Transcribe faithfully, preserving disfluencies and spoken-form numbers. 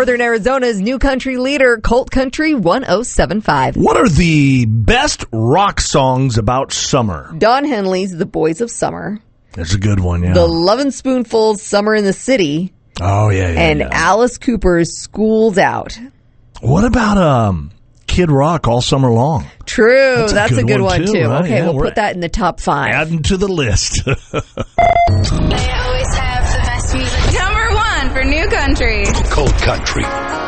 Northern Arizona's new country leader, Colt Country one oh seven point five. What are the best rock songs about summer? Don Henley's The Boys of Summer. That's a good one, yeah. The Lovin' Spoonful's Summer in the City. Oh, yeah, yeah. And yeah. Alice Cooper's School's Out. What about um, Kid Rock All Summer Long? True. That's a That's good a good one, one, too, too. right? Okay, Yeah, we'll we're put that in the top five. Adding to the list. They always have the best music. Number one for New Country. Colt Country.